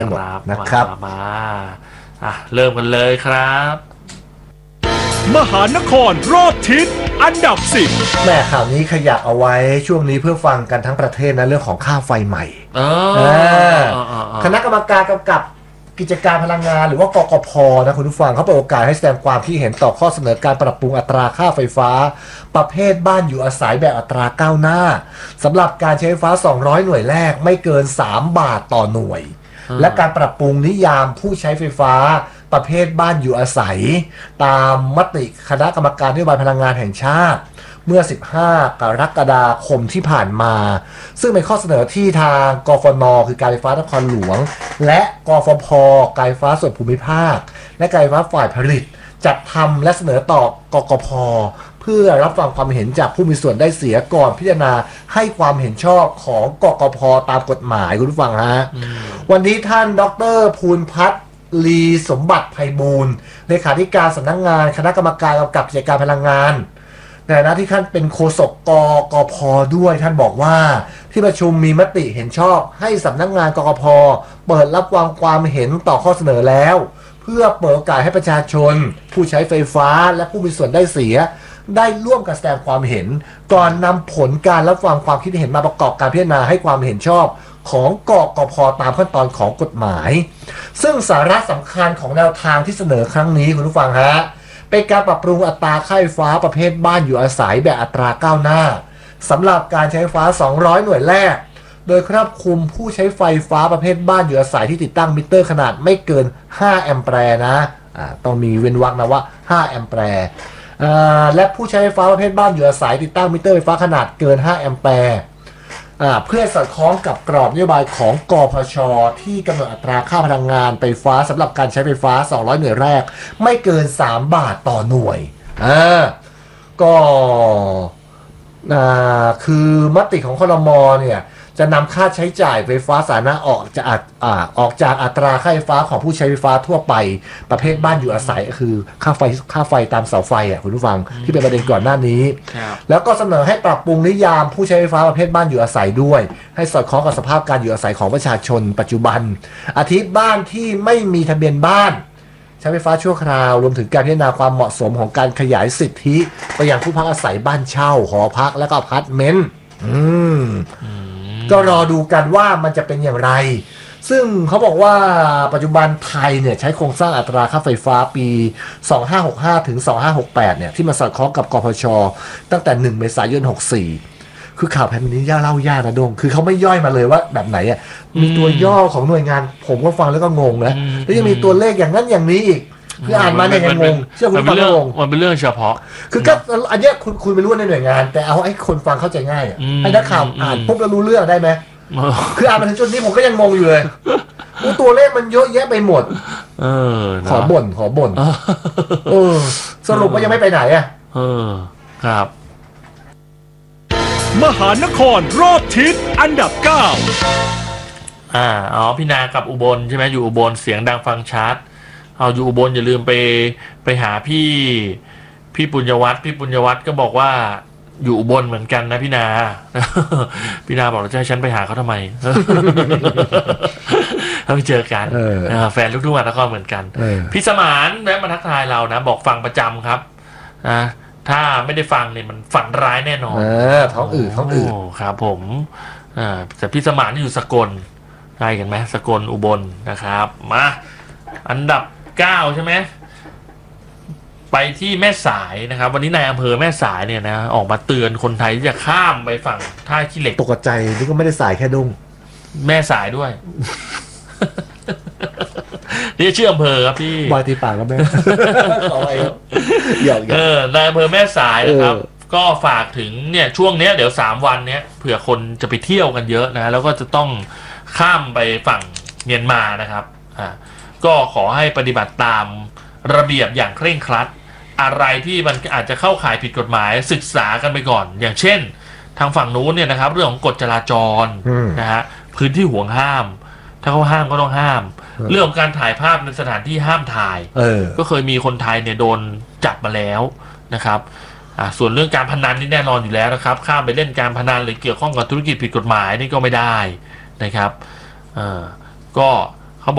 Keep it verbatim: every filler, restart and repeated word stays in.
หมดนะครับมาอ่ะเริ่มกันเลยครับมหานครรอบทิศอันดับสิบแม่ข่าวนี้ขยักเอาไว้ช่วงนี้เพื่อฟังกันทั้งประเทศนะเรื่องของค่าไฟใหม่คณะกรรมการกำกับกิจการพลังงานหรือว่ากกพ.นะคุณผู้ฟังเขาเปิดโอกาสให้แสดงความคิดเห็นต่อข้อเสนอการปรับปรุงอัตราค่าไฟฟ้าประเภทบ้านอยู่อาศัยแบบอัตราก้าวหน้าสำหรับการใช้ไฟฟ้าสองร้อยหน่วยแรกไม่เกินสามบาทต่อหน่วยและการปรับปรุงนิยามผู้ใช้ไฟฟ้าประเภทบ้านอยู่อาศัยตามมติคณะกรรมการนโยบายพลังงานแห่งชาติเมื่อสิบห้ากรกฎาคมที่ผ่านมาซึ่งเป็นข้อเสนอที่ทางกฟน.คือการไฟฟ้านครหลวงและกฟผ.การไฟฟ้าส่วนภูมิภาคและการไฟฟ้าฝ่ายผลิตจัดทำและเสนอต่อกกพ.เพื่อรับฟังความเห็นจากผู้มีส่วนได้เสียก่อนพิจารณาให้ความเห็นชอบของกกพ.ตามกฎหมายคุณผู้ฟังฮะวันนี้ท่านดร.ภูลพัฒน์ลีสมบัติไพบูลย์เลขาธิการสำนักงานคณะกรรมการกำกับกิจการพลังงานในฐานะที่ท่านเป็นโฆษกกกพ.ด้วยท่านบอกว่าที่ประชุมมีมติเห็นชอบให้สำนักงานกกพ.เปิดรับฟังความเห็นต่อข้อเสนอแล้วเพื่อเปิดโอกาสให้ประชาชนผู้ใช้ไฟฟ้าและผู้มีส่วนได้เสียได้ร่วมกันแสดงความเห็นก่อนนำผลการรับฟังความคิดเห็นมาประกอบการพิจารณาให้ความเห็นชอบของกกพ.ตามขั้นตอนของกฎหมายซึ่งสาระสำคัญของแนวทางที่เสนอครั้งนี้คุณผู้ฟังฮะเป็นการปรับปรุงอัตราค่าไฟฟ้าประเภทบ้านอยู่อาศัยแบบอัตราก้าวหน้าสำหรับการใช้ไฟฟ้าสองร้อยหน่วยแรกโดยครอบคลุมผู้ใช้ไฟฟ้าประเภทบ้านอยู่อาศัยที่ติดตั้งมิเตอร์ขนาดไม่เกินห้าแอมแปร์นะอ่าต้องมีเว้นวรรคนะว่าห้าแอมแปร์อ่าและผู้ใช้ไฟฟ้าประเภทบ้านอยู่อาศัยติดตั้งมิเตอร์ไฟฟ้าขนาดเกินห้าแอมแปร์เพื่อสอดคล้องกับกรอบนโยบายของกพช.ที่กำหนดอัตราค่าพลังงานไฟฟ้าสำหรับการใช้ไฟฟ้าสองร้อยหน่วยแรกไม่เกินสามบาทต่อหน่วยอ่าก็คือมติของครม.เนี่ยจะนำค่าใช้จ่ายไฟฟ้าสาธารณะออกจากอ่าออกจากอัตราค่าไฟฟ้าของผู้ใช้ไฟฟ้าทั่วไปประเภทบ้านอยู่อาศัยคือค่าไฟค่าไฟตามเสาไฟอ่ะคุณผู้ฟังที่เป็นประเด็นก่อนหน้านี้แล้วก็เสนอให้ปรับปรุงนิยามผู้ใช้ไฟฟ้าประเภทบ้านอยู่อาศัยด้วยให้สอดคล้องกับสภาพการอยู่อาศัยของประชาชนปัจจุบันอาทิบ้านที่ไม่มีทะเบียนบ้านใช้ไฟฟ้าชั่วคราวรวมถึงการพิจารณาความเหมาะสมของการขยายสิทธิไปยังผู้พักอาศัยบ้านเช่าหอพักและก็อพาร์ตเมนต์อืมก็รอดูกันว่ามันจะเป็นอย่างไรซึ่งเขาบอกว่าปัจจุบันไทยเนี่ยใช้โครงสร้างอัตราค่าไฟฟ้าปีสองพันห้าร้อยหกสิบห้าถึงสองพันห้าร้อยหกสิบแปดเนี่ยที่มาสอดคล้องกับกพช.ตั้งแต่หนึ่งเมษายนหกสิบสี่คือข่าวแผ่นนี้ย่าเล่ายากนะดงคือเขาไม่ย่อยมาเลยว่าแบบไหนอ่ะมีตัวย่อของหน่วยงานผมก็ฟังแล้วก็งงนะแล้วยังมีตัวเลขอย่างนั้นอย่างนี้อีกคืออ่านมาเนี่ยยังงงเชื่อคุณฟังงงมันเป็นเรื่องเฉพาะคือก็อันเนี้ยคุณคุณไม่รู้ในหน่วยงานแต่เอาให้คนฟังเข้าใจง่ายอ่ะให้นักข่าวอ่านปุ๊บแล้วรู้เรื่องได้ไหมคืออ่านมาถึงจุดนี้ผมก็ยังงงอยู่เลยตัวเลขมันเยอะแยะไปหมดเออขอบ่นขอบ่นเออสรุปว่ายังไม่ไปไหนอ่ะเออครับมหานครรอบทิศอันดับเก้าอ่าอ๋อพี่นากับอุบลใช่ไหมอยู่อุบลเสียงดังฟังชัดเอาอยู่อุบลอย่าลืมไปไปหาพี่พี่ปุญญวัฒน์พี่ปุญญวัฒน์ก็บอกว่าอยู่อุบลเหมือนกันนะพี่นาพี่นาบอกจะให้ฉันไปหาเขาทำไมต้องเจอกันแฟนลูกทุ่งมหานครเหมือนกันพี่สมานแวะมาทักทายเรานะบอกฟังประจำครับนะถ้าไม่ได้ฟังเนี่ยมันฝันร้ายแน่นอนเออท้องอืดท้องอืดครับผมอ่าแต่พี่สมานอยู่สกลใกล้กันไหมสกลอุบลนะครับมาอันดับเก้าใช่ไหมไปที่แม่สายนะครับวันนี้นายอำเภอแม่สายเนี่ยนะออกมาเตือนคนไทยที่จะข้ามไปฝั่งท่าขี้เหล็กตกใจนี่ก็ไม่ได้สายแค่ดุ้งแม่สายด้วยนี่ชื่ออำเภอครับพี่บอยตีปากแล้วแม่ขออะไรหยอกเออนายอำเภอแม่สายนะครับก็ฝากถึงเนี่ยช่วงเนี้ยเดี๋ยวสามวันเนี้ยเผื่อคนจะไปเที่ยวกันเยอะนะแล้วก็จะต้องข้ามไปฝั่งเมียนมานะครับอ่าก็ขอให้ปฏิบัติตามระเบียบอย่างเคร่งครัดอะไรที่มันอาจจะเข้าข่ายผิดกฎหมายศึกษากันไปก่อนอย่างเช่นทางฝั่งนู้นเนี่ยนะครับเรื่องของกฎจราจรนะฮะพื้นที่ห่วงห้ามถ้าเขาห้ามก็ต้องห้ามเรื่องของการถ่ายภาพในสถานที่ห้ามถ่ายก็เคยมีคนไทยเนี่ยโดนจับมาแล้วนะครับส่วนเรื่องการพนันนี่แน่นอนอยู่แล้วนะครับข้ามไปเล่นการพนันหรือเกี่ยวข้องกับธุรกิจผิดกฎหมายนี่ก็ไม่ได้นะครับก็